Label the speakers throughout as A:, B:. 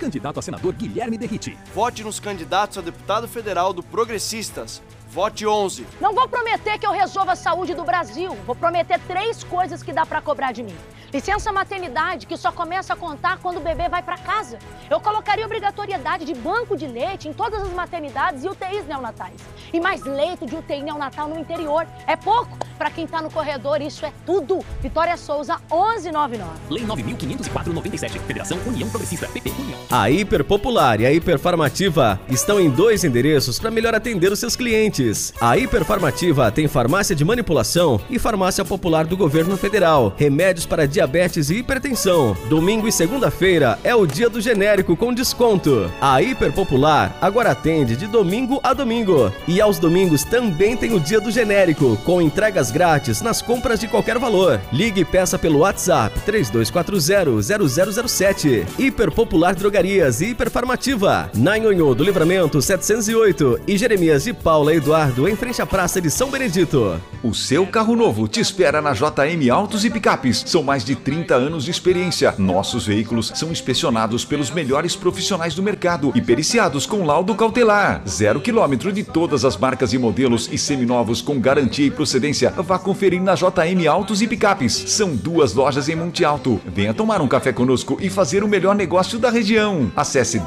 A: Candidato a senador Guilherme Derrite.
B: Vote nos candidatos a deputado federal do Progressistas. Vote 11.
C: Não vou prometer que eu resolva a saúde do Brasil. Vou prometer 3 coisas que dá pra cobrar de mim. Licença maternidade, que só começa a contar quando o bebê vai pra casa. Eu colocaria obrigatoriedade de banco de leite em todas as maternidades e UTIs neonatais. E mais leito de UTI neonatal no interior. É pouco? Pra quem tá no corredor, isso é tudo. Vitória Souza, 1199.
A: Lei 9.504/97. Federação União Progressista. PP União.
D: A Hiper Popular e a Hiperfarmativa estão em 2 endereços para melhor atender os seus clientes. A Hiperfarmativa tem farmácia de manipulação e farmácia popular do governo federal. Remédios para diabetes e hipertensão. Domingo e segunda-feira é o dia do genérico com desconto. A Hiper Popular agora atende de domingo a domingo. E aos domingos também tem o dia do genérico, com entregas grátis nas compras de qualquer valor. Ligue e peça pelo WhatsApp 3240-0007. Hiper Popular Drogarias e Hiperfarmativa. Na Nhonhô do Livramento 708 e Jeremias de Paula Eduardo em frente à Praça de São Benedito.
E: O seu carro novo te espera na JM Autos e Picapes. São mais de 30 anos de experiência. Nossos veículos são inspecionados pelos melhores profissionais do mercado e periciados com laudo cautelar. 0 km de todas as marcas e modelos e seminovos com garantia e procedência. Vá conferir na JM Autos e Picapes. São 2 lojas em Monte Alto. Venha tomar um café conosco e fazer o melhor negócio da região. Acesse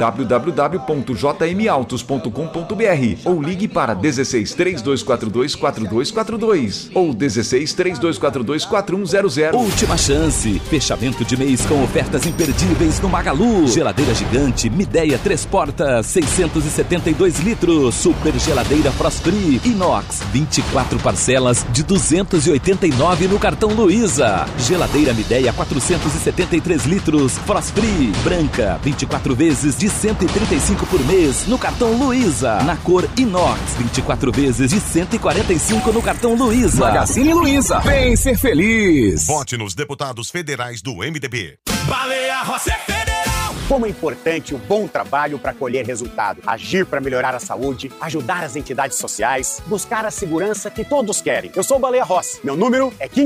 E: www.jmautos.com.br ou ligue para 16 3242 4242 ou 16 3242 4100.
A: Última chance. Fechamento de mês com ofertas imperdíveis no Magalu. Geladeira gigante Midea 3 portas, 672 litros. Super geladeira Frost Free Inox, 24 parcelas de 289 no cartão Luiza. Geladeira Midea 473 litros Frost Free branca, 24 vezes de 135 por mês no cartão Luiza. Na cor Inox, 24 vezes de 145 no cartão Luiza.
F: Magazine Luiza, vem ser feliz.
G: Vote nos deputados federais do MDB.
F: Baleia Rossi é federal.
H: Como é importante o bom trabalho para colher resultado, agir para melhorar a saúde, ajudar as entidades sociais, buscar a segurança que todos querem. Eu sou o Baleia Rossi, meu número é 15.